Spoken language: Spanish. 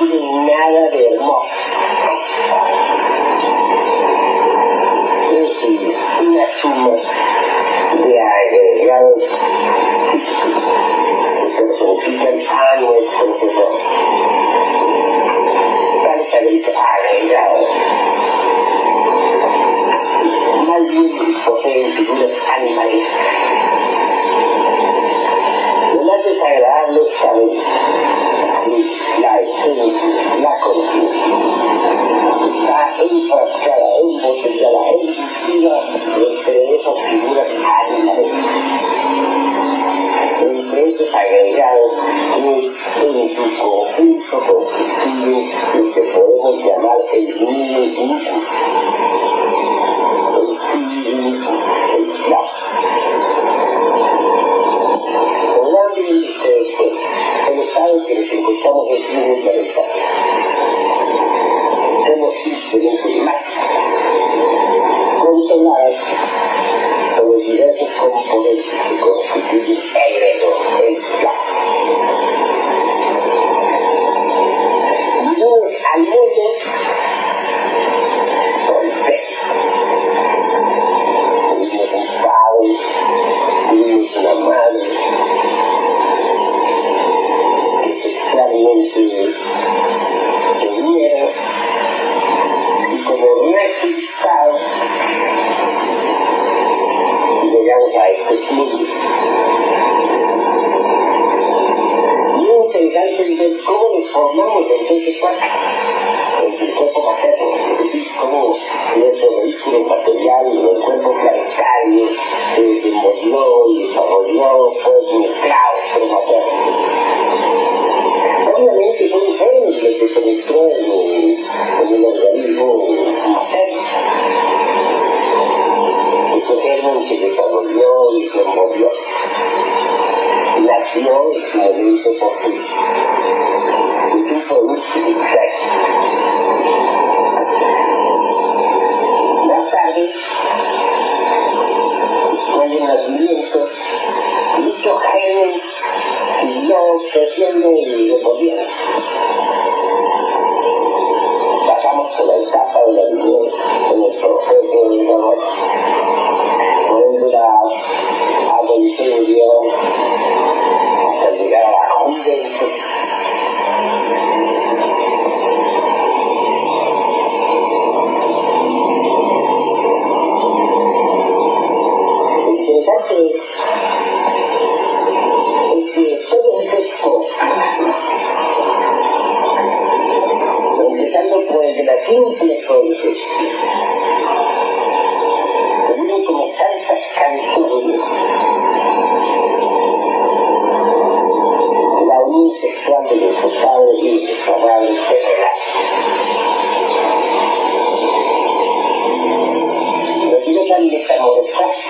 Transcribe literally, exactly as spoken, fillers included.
tiene nada de hermoso. Es una suma de agregados que personifican a nuestro tesoro. Tales agregados más bien poseen figuras animalescas. Lo más desagradable es saber la esencia, la conciencia. Está enfrascada, embotellada, embutida entre esas figuras animalescas. Entre esos agregados es en su conjunto constituye lo que podemos llamar el niño. Que nos encontramos en un planeta. Somos simplemente máquinas controladas por los diversos componentes que constituyen el ego, el plan. Vivimos al mundo completo. Tuvimos un padre, tuvimos una madre, realmente de miedo y como resultado llegamos a este mundo. Y es interesante ver cómo nos formamos entonces en el cuerpo materno, es decir, cómo nuestro vehículo material, el cuerpo planetario, se desenvolvió y desarrolló, fue mezclado por materno. Obviamente fue un gen que se penetró en el, en el organismo materno. Ese germen se desarrolló y se movió. Nació en su momento oportuno. Es un producto exacto. Más tarde, después del nacimiento, dicho germen siguió creciendo y recorriendo. Pasamos por la etapa de la niñez, en el proceso del dolor, por la adolescencia, hasta llegar a la juventud. Lo interesante es que todos estos cosas, empezando por el de la simple concesión, tuvieron como tantas canciones la unión sexual de nuestros padres y nuestras madres terrenales. Nos llevan a metamorfosis